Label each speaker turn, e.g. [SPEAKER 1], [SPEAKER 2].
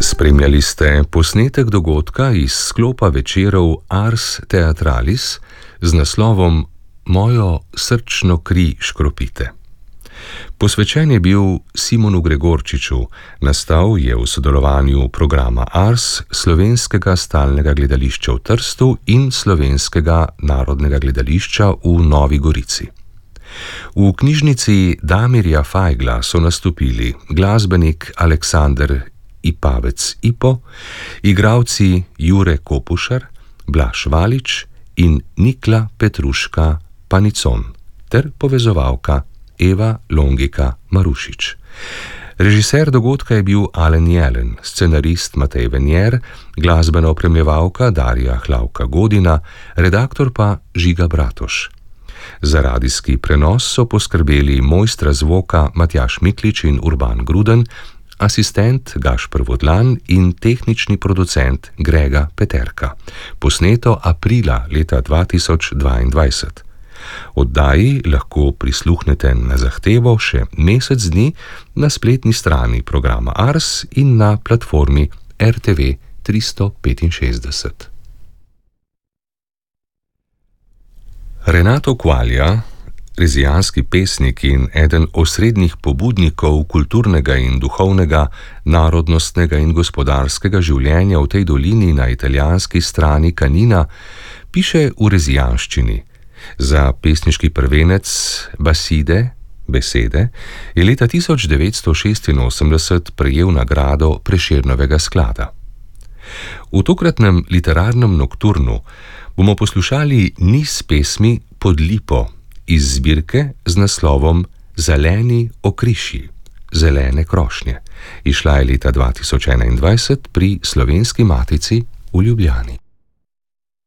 [SPEAKER 1] Spremljali ste posnetek dogodka iz sklopa večerov Ars Theatralis z naslovom Mojo srčno kri škropite. Posvečen je bil Simonu Gregorčiču, nastal je v sodelovanju programa Ars, Slovenskega stalnega gledališča v Trstu in Slovenskega narodnega gledališča v Novi Gorici. V knjižnici Damirja Fajgla so nastopili glasbenik Aleksander Ipavec Ipo, igralci Jure Kopušar, Blaž Valič in Nikla Petruška Panicon ter povezovalka Eva Longika Marušič. Režiser dogodka je bil Alen Jelen, scenarist Matej Venjer, glasbena opremljevalka Darja Hlavka Godina, redaktor pa Žiga Bratoš. Za radijski prenos so poskrbeli mojstra zvoka Matjaž Miklič in Urban Gruden, asistent Gašper Vodlan in tehnični producent Grega Peterka. Posneto aprila leta 2022. Oddaji lahko prisluhnete na zahtevo še mesec dni na spletni strani programa Ars in na platformi RTV 365. Renato Quaglia, rezijanski pesnik in eden osrednjih pobudnikov kulturnega in duhovnega, narodnostnega in gospodarskega življenja v tej dolini na italijanski strani Kanina, piše v rezijanščini. Za pesniški prvenec Besede je leta 1986 prejel nagrado Prešernovega sklada. V tokratnem literarnem nokturnu bomo poslušali niz pesmi Pod lipo iz zbirke z naslovom Zeleni okrišji, zelene krošnje. Izšla je leta 2021 pri Slovenski matici v Ljubljani.